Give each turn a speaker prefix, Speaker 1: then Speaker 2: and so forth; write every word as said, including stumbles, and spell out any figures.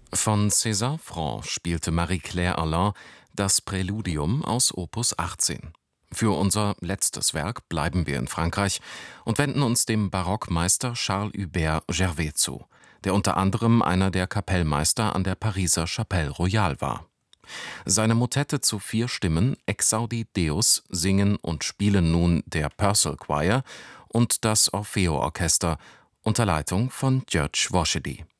Speaker 1: Von César Franck spielte Marie-Claire Alain das Präludium aus Opus achtzehn. Für unser letztes Werk bleiben wir in Frankreich und wenden uns dem Barockmeister Charles Hubert Gervais zu, der unter anderem einer der Kapellmeister an der Pariser Chapelle Royale war. Seine Motette zu vier Stimmen Exaudi Deus singen und spielen nun der Purcell Choir und das Orfeo-Orchester unter Leitung von György Washedy.